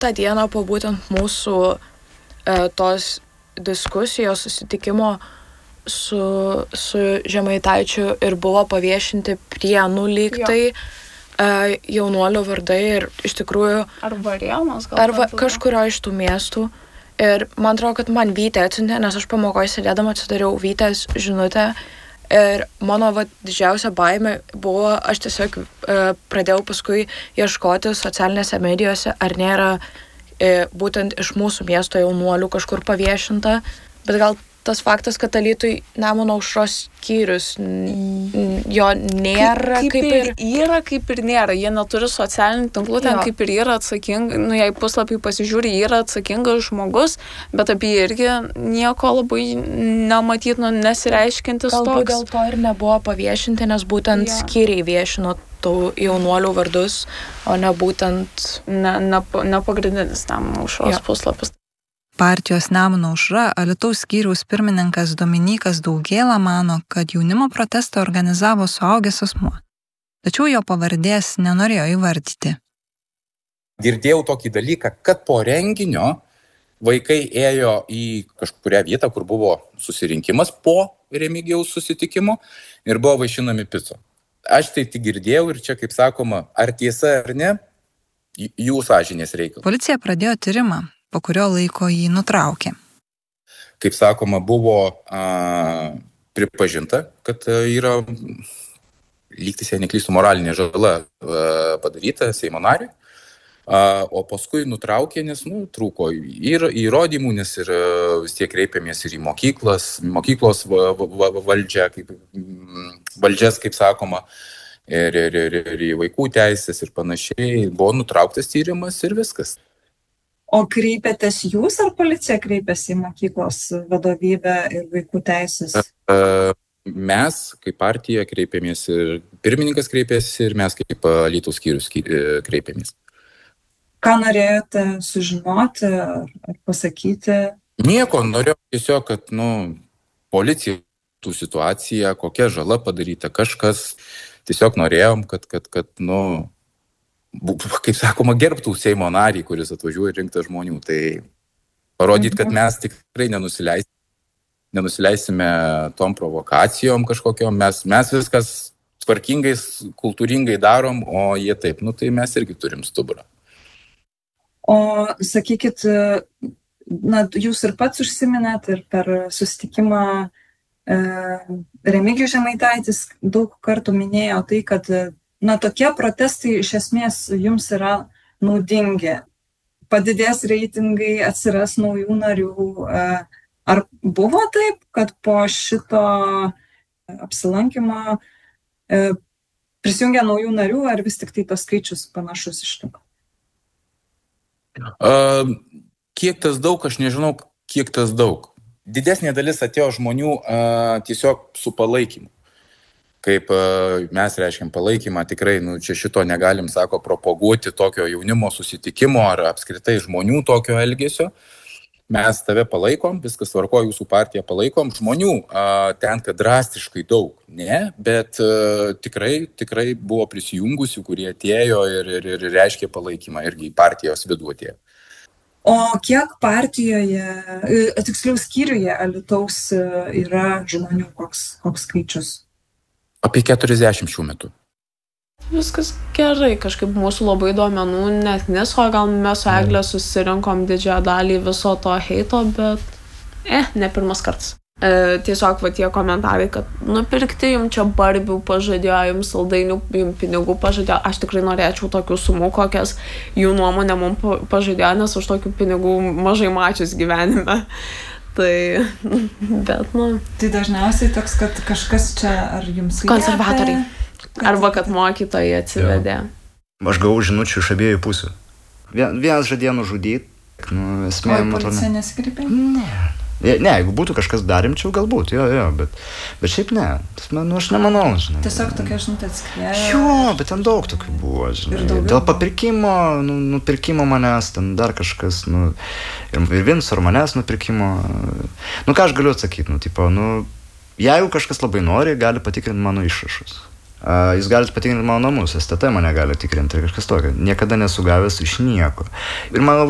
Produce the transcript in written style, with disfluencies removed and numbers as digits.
tą dieną po būtent mūsų tos diskusijos susitikimo su Žemaitaičiu ir buvo paviešinti Prienų lyg tai jaunuolių vardai ir iš tikrųjų... Ar Varėnos gal? Ar kažkurio iš tų miestų. Ir man atrodo, kad man Vytė atsiuntė, nes aš pamokoje sėdėdama atsidariau Vytės žinutę. Ir mano didžiausia baimė buvo, aš tiesiog pradėjau paskui ieškoti socialinėse medijose, ar nėra būtent iš mūsų miesto jaunuolių kažkur paviešinta. Bet gal tas faktas, kad Alytui Nemuno aušros skyrius jo nėra kaip ir yra, kaip ir nėra. Jie neturi socialinių tinklų, ten kaip ir yra atsakinga, jei puslapį pasižiūri, yra atsakingas žmogus, bet apie jį irgi nieko labai nematyt, nesireiškintis toks. Galbūt dėl to ir nebuvo paviešinti, nes būtent skyriai viešino tų jaunuolių vardus, o ne būtent ne pagrindinis tam aušros puslapis. Partijos Nemuno aušra Alytaus skyriaus pirmininkas Dominykas Daugėla mano, kad jaunimo protestą organizavo suaugęs asmuo. Tačiau jo pavardės nenorėjo įvardyti. Girdėjau tokį dalyką, kad po renginio vaikai ėjo į kažkurią vietą, kur buvo susirinkimas po Remigijaus susitikimo ir buvo vaišinami picų. Aš tai tik girdėjau ir čia, kaip sakoma, ar tiesa ar ne, jų sąžinės reikalas. Policija pradėjo tyrimą, po kurio laiko jį nutraukė. Kaip sakoma, buvo pripažinta, kad yra, lygtis jei neklystu, moralinė žala padaryta Seimo nariui, o paskui nutraukė, nes trūko ir įrodymų, nes ir vis tiek kreipėmės ir į mokyklos valdžias, kaip sakoma, ir į vaikų teisės ir panašiai. Buvo nutrauktas tyrimas ir viskas. O kreipėtės jūs ar policija kreipėsi į mokyklos vadovybę ir vaikų teisės? Mes, kaip partija, kreipėmės ir pirmininkas kreipėsi ir mes kaip Alytaus skyrius kreipėmės. Ką norėjote sužinoti ar pasakyti? Nieko, norėjau tiesiog, kad policija tų situaciją, kokia žala padaryta, kažkas. Tiesiog norėjom, kad kaip sakoma, gerbtų Seimo narį, kuris atvažiuoja rinkti žmonių. Tai parodyti, kad mes tikrai nenusileisime tom provokacijom kažkokiom. Mes viskas tvarkingai, kultūringai darom, o jie taip. Tai mes irgi turim stuburą. O sakykit, jūs ir pats užsiminėt ir per susitikimą Remigijus Žemaitaitis daug kartų minėjo tai, kad tokie protestai iš esmės jums yra naudingi. Padidės reitingai, atsiras naujų narių. Ar buvo taip, kad po šito apsilankymo prisijungia naujų narių, ar vis tik tai tas skaičius panašus išliko? Kiek tas daug, aš nežinau, kiek tas daug. Didesnė dalis atėjo žmonių tiesiog su palaikymu. Kaip mes reiškiam palaikymą, tikrai, čia šito negalim, sako, propaguoti tokio jaunimo susitikimo ar apskritai žmonių tokio elgesio. Mes tave palaikom, viskas tvarko, jūsų partiją palaikom. Žmonių tenka drastiškai daug, ne, bet tikrai buvo prisijungusių, kurie atėjo ir reiškė palaikymą irgi į partijos vidų atėjo. O kiek partijoje, tiksliau skyriuje Alytaus yra žmonių, koks skaičius? Apie 40 šių metų. Viskas gerai, kažkaip mūsų labai duomenų net neso, gal mes su Egle susirinkom didžiąją dalį viso to heito, bet ne pirmas kartas. Tiesiog tie komentarai, kad nupirkti jums čia barbių pažadėjo, jums saldainių, jums pinigų pažadėjo. Aš tikrai norėčiau tokių sumų, kokias jų nuomonė mums pažadėjo, nes už tokių pinigų mažai mačius gyvenime. Tai, bet, Tai dažniausiai toks, kad kažkas čia ar jums konservatoriai. Arba kad mokytojai atsivedė. Aš gavau žinučių iš abiejų pusių. Vienas žadėjo nužudyti. O policija nesikreipė? Ne, jeigu būtų kažkas darimčiau, galbūt, bet šiaip ne. Aš nemanau, žinai. Tiesiog tokia žinutė atskriejo. Jo, bet ten daug tokių buvo, žinai. Dėl papirkimo, nupirkimo manęs, ten dar kažkas, ir Vinco ar manęs nupirkimo. Ką aš galiu atsakyti, jeigu kažkas labai nori, gali patikrinti mano išrašus. Jūs galite patikrinti mano namus, STT mane gali tikrinti ir kažkas tokio. Niekada nesu gavęs iš nieko. Ir man